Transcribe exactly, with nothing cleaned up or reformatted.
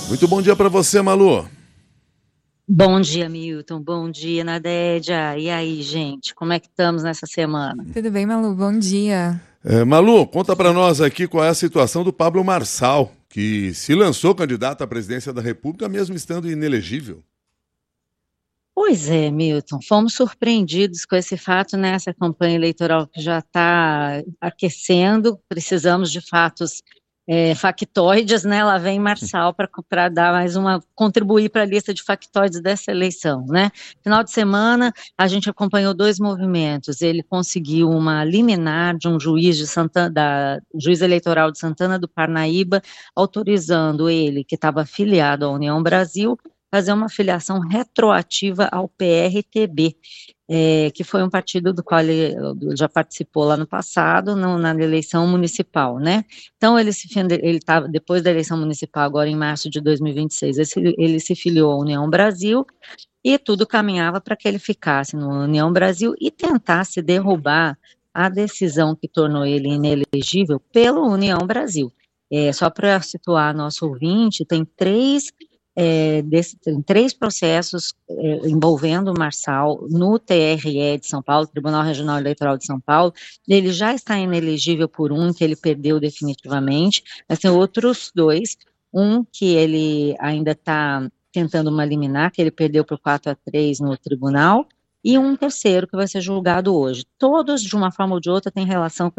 Muito bom dia para você, Malu. Bom dia, Milton. Bom dia, Nadédia. E aí, gente, como é que estamos nessa semana? Tudo bem, Malu? Bom dia. É, Malu, conta para nós aqui qual é a situação do Pablo Marçal, que se lançou candidato à presidência da República mesmo estando inelegível. Pois é, Milton, fomos surpreendidos com esse fato nessa campanha eleitoral que já está aquecendo. Precisamos de fatos é, factoides, né? Lá vem Marçal para dar mais uma, contribuir para a lista de factoides dessa eleição, né? Final de semana, a gente acompanhou dois movimentos. Ele conseguiu uma liminar de um juiz de Santana, da juiz eleitoral de Santana do Parnaíba, autorizando ele, que estava afiliado à União Brasil, fazer uma filiação retroativa ao P R T B, é, que foi um partido do qual ele já participou lá no passado, no, na eleição municipal, né? Então, ele se ele tá, depois da eleição municipal, agora em março de dois mil e vinte e seis, ele, ele se filiou à União Brasil, e tudo caminhava para que ele ficasse na União Brasil e tentasse derrubar a decisão que tornou ele inelegível pela União Brasil. É, só para situar nosso ouvinte, tem três É, desse, tem três processos é, envolvendo o Marçal no T R E de São Paulo, Tribunal Regional Eleitoral de São Paulo. Ele já está inelegível por um, que ele perdeu definitivamente, mas tem outros dois, um que ele ainda está tentando uma liminar, que ele perdeu por quatro a três no tribunal, e um terceiro que vai ser julgado hoje. Todos, de uma forma ou de outra, têm relação com